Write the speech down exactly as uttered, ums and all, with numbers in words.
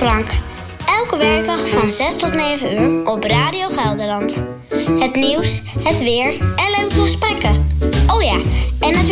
Frank. Elke werkdag van zes tot negen uur op Radio Gelderland. Het nieuws, het weer en leuke gesprekken. Oh ja, en natuurlijk